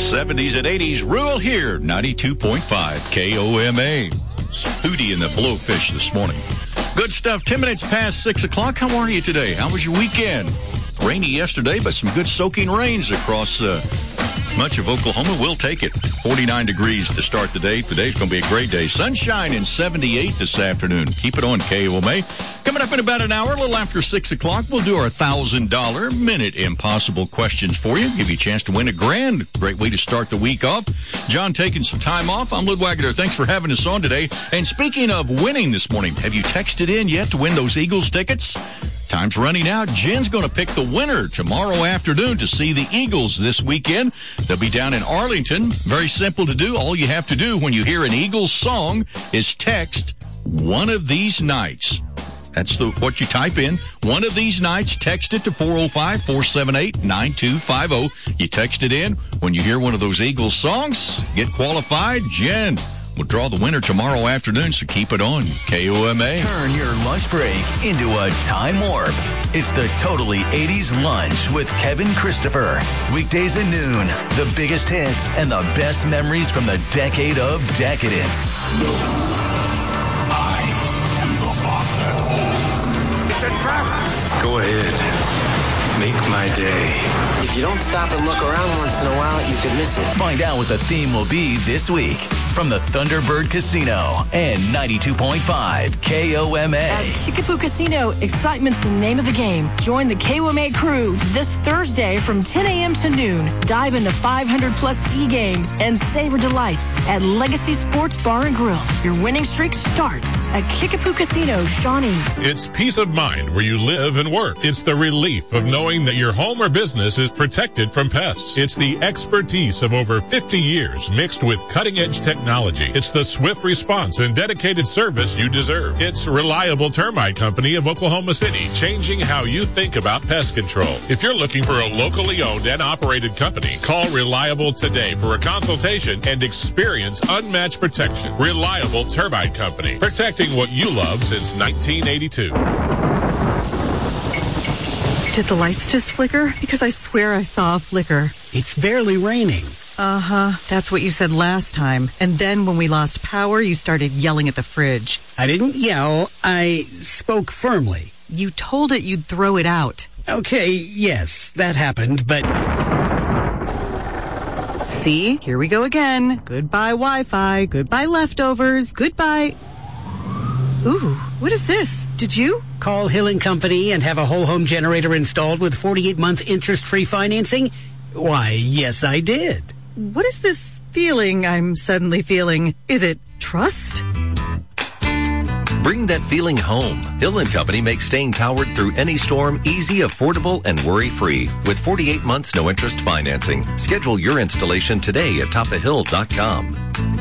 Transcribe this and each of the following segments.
70s and 80s rule here. 92.5 KOMA. It's Hootie and the Blowfish this morning. Good stuff. 10 minutes past 6 o'clock. How are you today? How was your weekend? Rainy yesterday, but some good soaking rains across much of Oklahoma. We'll take it. 49 degrees to start the day. Today's going to be a great day. Sunshine in 78 this afternoon. Keep it on KOMA. Coming up in about an hour, a little after 6 o'clock, we'll do our $1,000 Minute Impossible questions for you. Give you a chance to win $1,000. Great way to start the week off. John taking some time off. I'm Lud Wagner. Thanks for having us on today. And speaking of winning this morning, have you texted in yet to win those Eagles tickets? Time's running out. Jen's going to pick the winner tomorrow afternoon to see the Eagles this weekend. They'll be down in Arlington. Very simple to do. All you have to do when you hear an Eagles song is text "one of these nights." That's what you type in. One of these nights, text it to 405-478-9250. You text it in. When you hear one of those Eagles songs, get qualified. Jen will draw the winner tomorrow afternoon, so keep it on KOMA. Turn your lunch break into a time warp. It's the Totally 80s Lunch with Kevin Christopher. Weekdays at noon, the biggest hits and the best memories from the decade of decadence. No, I am your father. It's a trap! Go ahead. Make my day. If you don't stop and look around once in a while, you could miss it. Find out what the theme will be this week from the Thunderbird Casino and 92.5 KOMA. At Kickapoo Casino, excitement's the name of the game. Join the KOMA crew this Thursday from 10 a.m. to noon. Dive into 500-plus e-games and savor delights at Legacy Sports Bar and Grill. Your winning streak starts at Kickapoo Casino, Shawnee. It's peace of mind where you live and work. It's the relief of knowing that your home or business is protected from pests. It's the expertise of over 50 years mixed with cutting-edge technology. It's the swift response and dedicated service you deserve. It's Reliable Termite Company of Oklahoma City, changing how you think about pest control. If you're looking for a locally owned and operated company, call Reliable today for a consultation and experience unmatched protection. Reliable Termite Company, protecting what you love since 1982. Did the lights just flicker? Because I swear I saw a flicker. It's barely raining. Uh-huh. That's what you said last time. And then when we lost power, you started yelling at the fridge. I didn't yell. I spoke firmly. You told it you'd throw it out. Okay, yes, that happened, but... See? Here we go again. Goodbye Wi-Fi. Goodbye leftovers. Goodbye... Ooh, what is this? Did you? Call Hill & Company and have a whole home generator installed with 48-month interest-free financing? Why, yes, I did. What is this feeling I'm suddenly feeling? Is it trust? Bring that feeling home. Hill & Company makes staying powered through any storm easy, affordable, and worry-free with 48 months no-interest financing. Schedule your installation today at topofhill.com.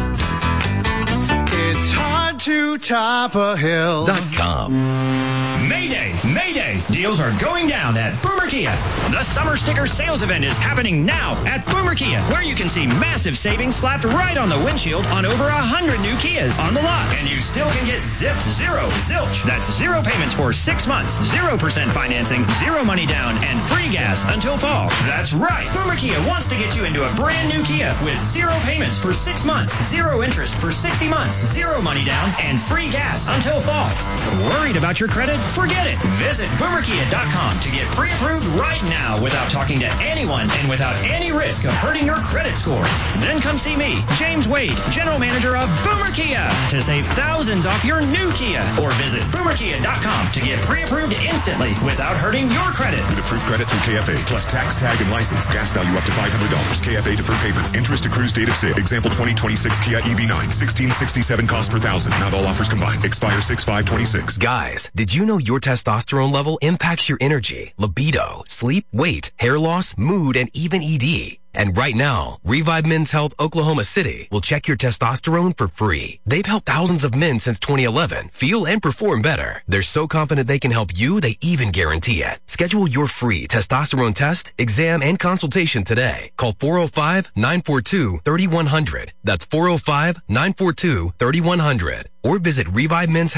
It's hard to top a hill. Mayday! Mayday! Deals are going down at Boomer Kia. The Summer Sticker Sales Event is happening now at Boomer Kia, where you can see massive savings slapped right on the windshield on over 100 new Kias on the lot. And you still can get zip, zero, zilch. That's zero payments for 6 months, 0% financing, zero money down, and free gas until fall. That's right. Boomer Kia wants to get you into a brand new Kia with zero payments for 6 months, zero interest for 60 months, zero money down, and free gas until fall. Worried about your credit? Forget it. Visit boomerkia.com to get pre-approved right now without talking to anyone and without any risk of hurting your credit score. Then come see me, James Wade, General Manager of Boomer Kia, to save thousands off your new Kia. Or visit boomerkia.com to get pre-approved instantly without hurting your credit. With approved credit through KFA, plus tax, tag, and license. Gas value up to $500. KFA deferred payments. Interest accrues date of sale. Example 2026 Kia EV9. $1,667 cost per thousand. Not all offers combined. Expire 6/5/26. Guys, did you know your testosterone level impacts your energy, libido, sleep, weight, hair loss, mood, and even ED? And right now, Revive Men's Health Oklahoma City will check your testosterone for free. They've helped thousands of men since 2011 feel and perform better. They're so confident they can help you, they even guarantee it. Schedule your free testosterone test, exam, and consultation today. Call 405-942-3100. That's 405-942-3100. Or visit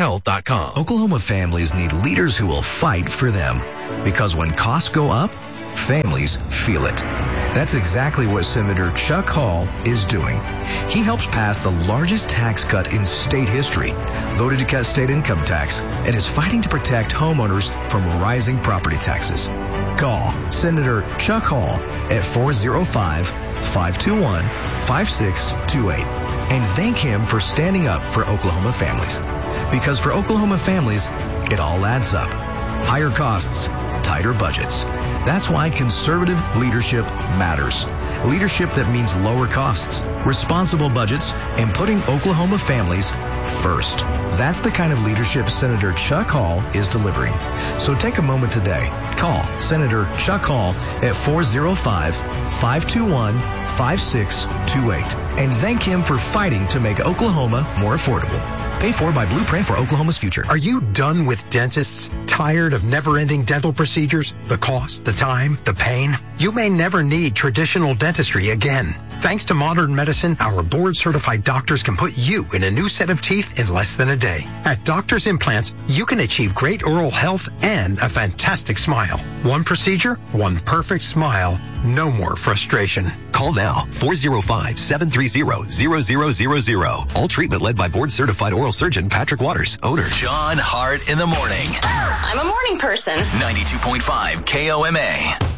ReviveMen'sHealth.com. Oklahoma families need leaders who will fight for them. Because when costs go up, families feel it. That's exactly what Senator Chuck Hall is doing. He helps pass the largest tax cut in state history, voted to cut state income tax, and is fighting to protect homeowners from rising property taxes. Call Senator Chuck Hall at 405-521-5628 and thank him for standing up for Oklahoma families. Because for Oklahoma families, it all adds up. Higher costs, tighter budgets. That's why conservative leadership matters. Leadership that means lower costs, responsible budgets, and putting Oklahoma families first. That's the kind of leadership Senator Chuck Hall is delivering. So take a moment today. Call Senator Chuck Hall at 405-521-5628 and thank him for fighting to make Oklahoma more affordable. Paid for by Blueprint for Oklahoma's future. Are you done with dentists? Tired of never-ending dental procedures? The cost, the time, the pain? You may never need traditional dentistry again. Thanks to modern medicine, our board-certified doctors can put you in a new set of teeth in less than a day. At Doctors Implants, you can achieve great oral health and a fantastic smile. One procedure, one perfect smile. No more frustration. Call now, 405-730-0000. All treatment led by board-certified oral surgeon Patrick Waters, owner. John Hart in the morning. I'm a morning person. 92.5 KOMA.